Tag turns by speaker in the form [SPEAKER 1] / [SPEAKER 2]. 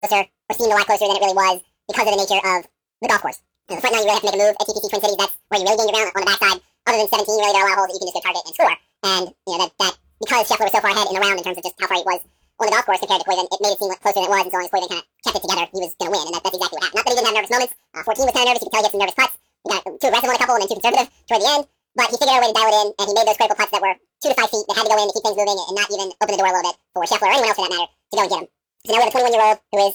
[SPEAKER 1] closer, or seemed a lot closer than it really was because of the nature of the golf course. The front nine, you really have to make a move. At TPC Twin Cities, that's where you really gain your ground. On the backside, other than 17, really there are a lot of holes that you can just go target and score. And that because Scheffler was so far ahead in the round in terms of just how far he was on the golf course compared to Koivu, it made it seem closer than it was. And so long as Koivu kind of kept it together, he was going to win. And that's exactly what happened. Not that he didn't have nervous moments. 14 was kind of nervous. You could tell he had some nervous putts. He got too aggressive on a couple and then too conservative toward the end. But he figured out a way to dial it in, and he made those critical putts that were 2 to 5 feet that had to go in to keep things moving and not even open the door a little bit for Scheffler or anyone else for that matter to go and get him. So now we have a 21-year-old who is